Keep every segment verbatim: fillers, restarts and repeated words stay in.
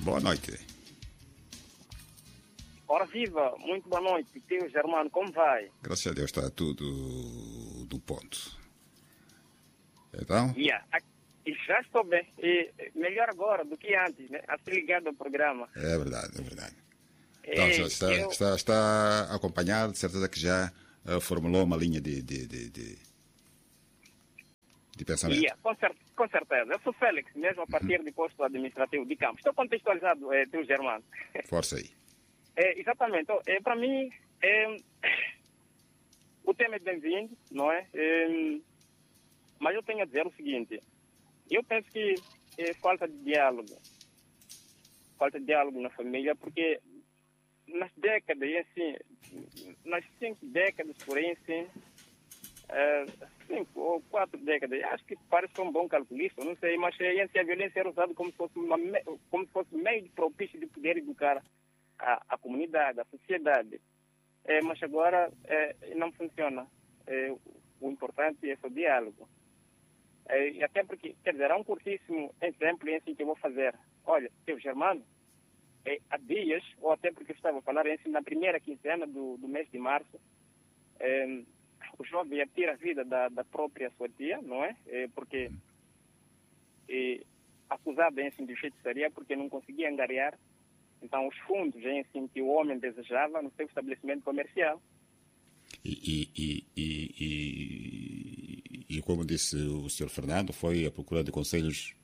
Boa noite. Ora viva, muito boa noite, tio Germano, como vai? Graças a Deus está tudo do ponto. Então? Yeah. E já estou bem, e melhor agora do que antes, né? A se ligado ao programa. É verdade, é verdade. E Então, já está, eu... está, está acompanhado, de certeza que já uh, formulou uma linha de, de, de, de, de pensamento. Yeah, com, cer com certeza. Eu sou Félix, mesmo a partir uhum. do posto administrativo de Campos. Estou contextualizado, é, tio Germano. Força aí. É, exatamente. Então, é, para mim, é, o tema é bem-vindo, não é? é? Mas eu tenho a dizer o seguinte. Eu penso que é falta de diálogo. Falta de diálogo na família, porque nas décadas, assim, nas cinco décadas, por aí, assim, é, cinco ou quatro décadas, acho que parece um bom calculista, não sei, mas assim, a violência era usada como se fosse, uma, como se fosse meio de propício de poder educar a, a comunidade, a sociedade. É, mas agora é, não funciona. É, o importante é o diálogo. É, e até porque, quer dizer, há um curtíssimo exemplo assim que eu vou fazer. Olha, teu Germano, é, há dias, ou até porque eu estava a falar assim, na primeira quinzena do, do mês de março, é, o jovem ia tirar a vida da, da própria sua tia, não é? é porque é, acusado assim, de feitiçaria porque não conseguia angariar então os fundos assim, que o homem desejava no seu estabelecimento comercial. E, e, e, e, e, e como disse o senhor Fernando, foi à procura de conselhos?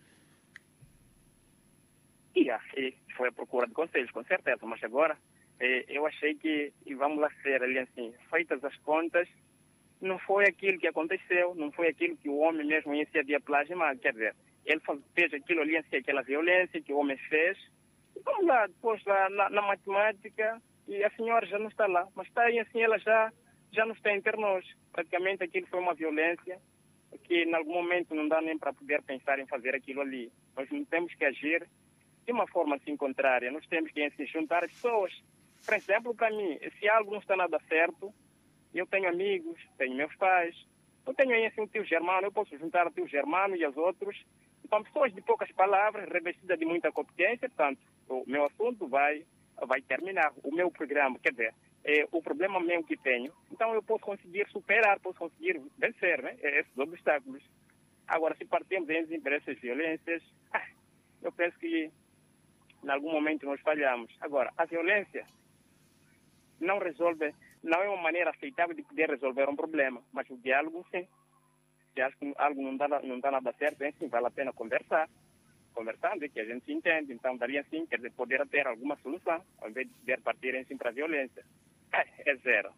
Yeah, e foi à procura de conselhos, com certeza, mas agora eh, eu achei que, e vamos lá ser ali assim, feitas as contas, não foi aquilo que aconteceu, não foi aquilo que o homem mesmo em si havia plasmado, quer dizer, ele fez aquilo ali, assim, aquela violência que o homem fez, e vamos lá, depois lá na, na matemática, e a senhora já não está lá, mas está aí assim, ela já já não está entre nós. Praticamente aquilo foi uma violência que em algum momento não dá nem para poder pensar em fazer aquilo ali. Nós não temos que agir de uma forma assim contrária. Nós temos que assim, juntar as pessoas. Por exemplo, para mim, se algo não está nada certo, eu tenho amigos, tenho meus pais, eu tenho aí assim um tio Germano, eu posso juntar o tio Germano e os outros. Então, pessoas de poucas palavras, revestidas de muita competência, portanto, o meu assunto vai, vai terminar. O meu programa, quer dizer, é o problema mesmo que tenho, então eu posso conseguir superar, posso conseguir vencer, né, esses obstáculos. Agora, se partimos para essas violências, eu penso que em algum momento nós falhamos. Agora, a violência não resolve, não é uma maneira aceitável de poder resolver um problema, mas o diálogo, sim. Se acho que algo não dá, não dá nada certo, assim, vale a pena conversar. Conversando, que a gente se entende, então daria assim, quer dizer, poder ter alguma solução, ao invés de poder partir assim para a violência. É zero.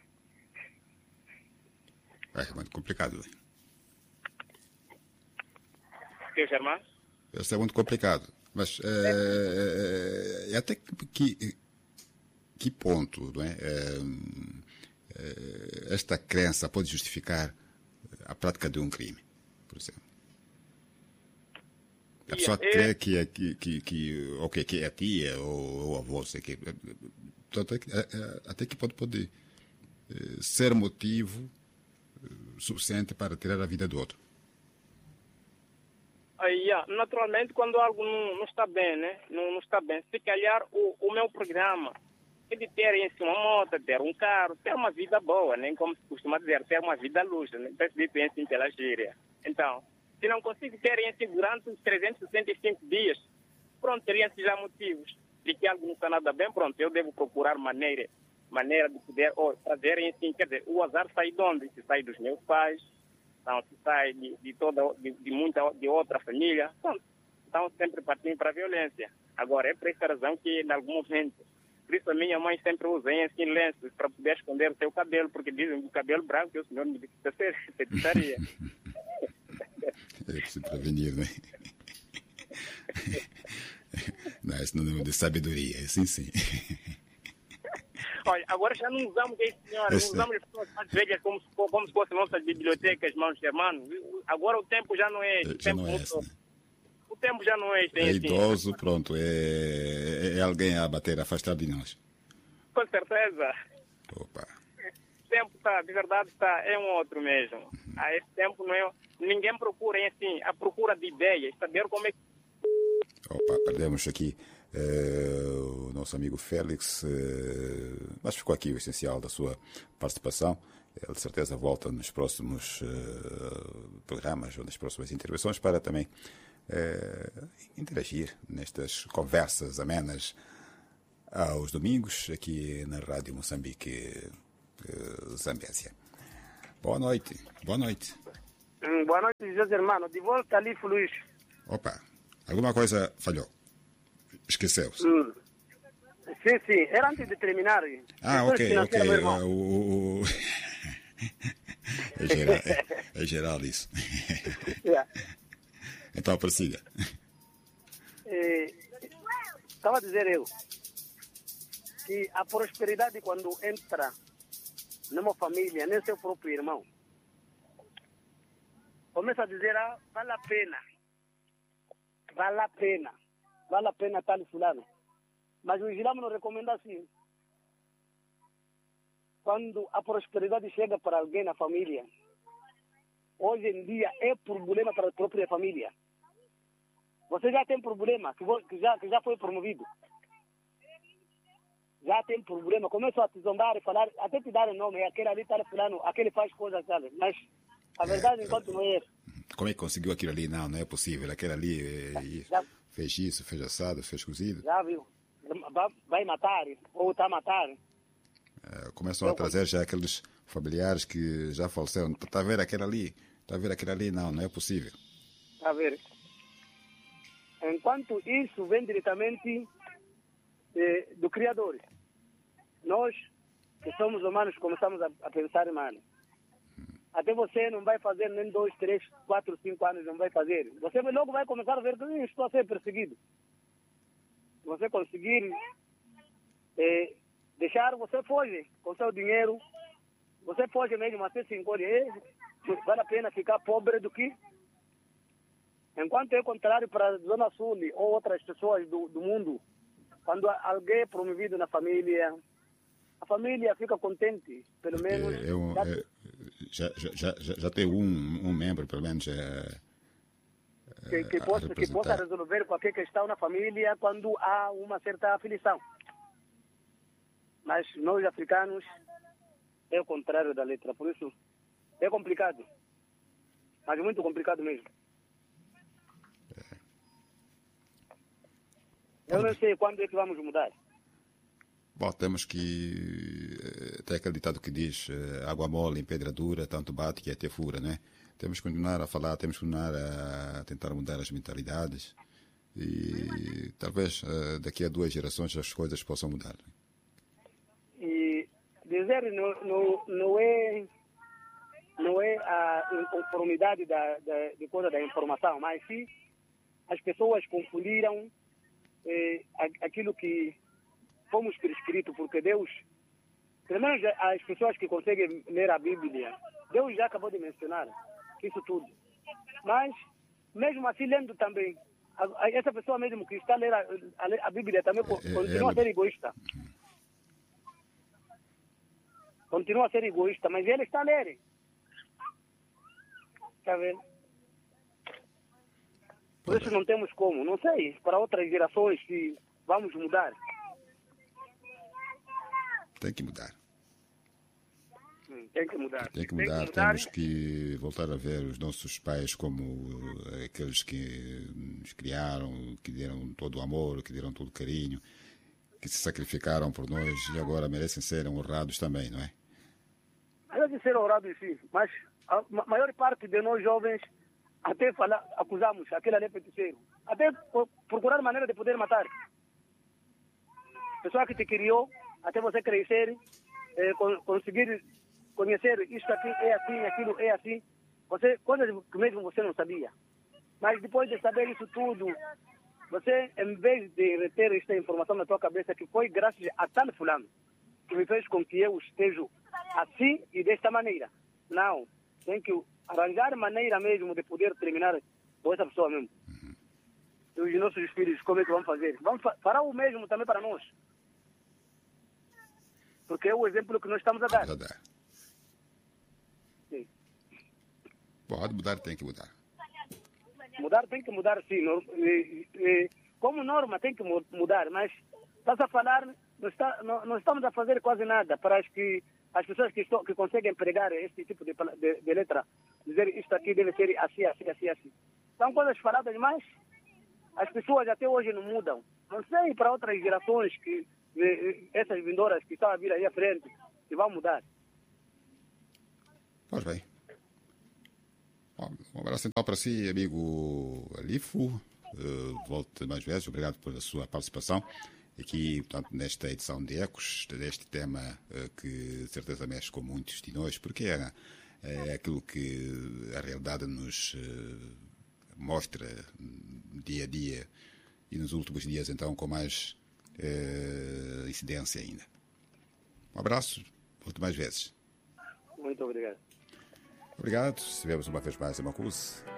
É muito complicado. Teu Germano? Isso é muito complicado. Mas é, é, é, até que, que ponto, não é? É, é, esta crença pode justificar a prática de um crime, por exemplo? A pessoa yeah, crê é... que, é, que, que, que, okay, que é a tia ou, ou a avó, sei que, até, até que pode, pode ser motivo suficiente para tirar a vida do outro. Uh, yeah. Naturalmente, quando algo não, não está bem, né? Não, não está bem. Se calhar o, o meu programa é de ter em si uma moto, ter um carro, ter uma vida boa, né? Como se costuma dizer, ter uma vida luxo, né? Perceber assim pela gíria. Então, se não consigo ter assim durante os trezentos e sessenta e cinco dias, pronto, teriam já motivos de que algo não está nada bem, pronto, eu devo procurar maneira, maneira de poder, ou fazer assim, quer dizer, o azar sai de onde? Se sai dos meus pais, então, se sai de, de toda, de, de muita, de outra família, pronto, então sempre partindo para a violência. Agora, é por essa razão que, em algum momento, por isso a minha mãe sempre usa assim lenços para poder esconder o seu cabelo, porque dizem que o cabelo branco é o senhor me disse que feitiçaria. É preciso prevenir, né? Não, é sinônimo de sabedoria, sim, sim. Olha, agora já não usamos isso, senhora, não usamos as pessoas mais velhas como se, como se fossem nossas bibliotecas, mãos Germano. Agora o tempo já não é esse. Já não é esse, né? O tempo já não é esse. É assim. Idoso, pronto, é, é alguém a bater, afastado de nós. Com certeza. Opa. O tempo está, de verdade, está, é um outro mesmo. Uhum. A esse tempo não é, ninguém procura, é assim, a procura de ideias, saber como é que... Opa, perdemos aqui uh, o nosso amigo Félix, uh, mas ficou aqui o essencial da sua participação. Ele de certeza volta nos próximos uh, programas ou nas próximas intervenções para também uh, interagir nestas conversas amenas aos domingos aqui na Rádio Moçambique uh, Zambésia. Boa noite. Boa noite. Hum, boa noite, José Hermano. De volta ali, Luís. Opa, alguma coisa falhou? Esqueceu-se? Hum. Sim, sim. Era antes de terminar. Ah, ok, ok. Uh, o, o... é, geral, é, é geral isso. Yeah. Então, prossiga. Estava a dizer eu que a prosperidade, quando entra numa família, nem seu próprio irmão, começa a dizer, ah, vale a pena, vale a pena, vale a pena tal e fulano. Mas o Islã não recomenda assim. Quando a prosperidade chega para alguém na família, hoje em dia é problema para a própria família. Você já tem problema, que já, que já foi promovido. Já tem problema, começam a te zombar e falar, até te dar o nome, aquele ali está fulano, aquele faz coisas, sabe? Mas a verdade, é, enquanto não é isso. Como é que conseguiu aquilo ali? Não, não é possível. Aquele ali é, já, fez isso, fez assado, fez cozido. Já viu. Vai matar, ou está a matar. É, começam a trazer já aqueles familiares que já faleceram. Está a ver aquele ali? Está a ver aquele ali? Não, não é possível. Está a ver. Enquanto isso vem diretamente eh, do Criador. Nós, que somos humanos, começamos a, a pensar, mano, até você não vai fazer nem dois, três, quatro, cinco anos, não vai fazer. Você logo vai começar a ver que eu estou a ser perseguido. Você conseguir eh, deixar, você foge com seu dinheiro, você foge mesmo, até se encolhe. Vale a pena ficar pobre do que? Enquanto é contrário para a Zona Sul ou outras pessoas do, do mundo, quando alguém é promovido na família, a família fica contente, pelo menos. É, é um, é, já, já, já, já tem um, um membro, pelo menos, é, que, que, possa, que possa resolver qualquer questão na família quando há uma certa aflição. Mas nós, africanos, é o contrário da letra. Por isso, é complicado. Mas muito complicado mesmo. É. Eu não sei quando é que vamos mudar. Bom, temos que... Tem aquele ditado que diz água mole em pedra dura, tanto bate que até fura, né? Temos que continuar a falar, temos que continuar a tentar mudar as mentalidades e talvez daqui a duas gerações as coisas possam mudar. E dizer não, não, não é não é a conformidade da, da, de coisa da informação, mas sim as pessoas confundiram eh, aquilo que fomos prescritos, porque Deus, pelo menos as pessoas que conseguem ler a Bíblia, Deus já acabou de mencionar isso tudo. Mas, mesmo assim, lendo também, a, a, essa pessoa mesmo que está a ler a, a, a Bíblia também é, continua é, a ser egoísta. Continua a ser egoísta, mas ele está a ler. Está vendo? Por isso não temos como. Não sei, para outras gerações, se vamos mudar. Tem que mudar. Tem que mudar. Tem que mudar. Tem que mudar. Temos que voltar a ver os nossos pais como aqueles que nos criaram, que deram todo o amor, que deram todo o carinho, que se sacrificaram por nós e agora merecem ser honrados também, não é? Merecem ser honrados, sim. Mas a maior parte de nós jovens até falar, acusamos aquele ali feiticeiro. Até procurar maneira de poder matar. Pessoa que te criou, até você crescer, eh, conseguir conhecer isto aqui é assim, aquilo é assim, você, coisas que mesmo você não sabia. Mas depois de saber isso tudo, você, em vez de reter esta informação na tua cabeça, que foi graças a tal fulano, que me fez com que eu esteja assim e desta maneira. Não, tem que arranjar maneira mesmo de poder terminar com essa pessoa mesmo. E os nossos filhos, como é que vão fazer? Vamos fa fará o mesmo também para nós. Porque é o exemplo que nós estamos a dar. dar. Sim. Pode mudar, tem que mudar. Mudar tem que mudar, sim. E, e, como norma tem que mudar, mas está-se a falar, não, está, não, não estamos a fazer quase nada para as, que, as pessoas que, estão, que conseguem pregar este tipo de, de, de letra, dizer isto aqui deve ser assim, assim, assim, assim. São coisas faladas, mas as pessoas até hoje não mudam. Não sei para outras gerações, que essas vindouras que estão a vir aí à frente, que vão mudar. Pois bem. Um abraço então para si, amigo Alifo. Uh, volte mais vezes. Obrigado pela sua participação aqui, portanto, nesta edição de Ecos, deste tema uh, que de certeza mexe com muitos de nós, porque é, é aquilo que a realidade nos uh, mostra dia a dia e nos últimos dias, então, com mais uh, incidência ainda. Um abraço, volte mais vezes. Muito obrigado. Obrigado. Estivemos uma vez mais em Macuse.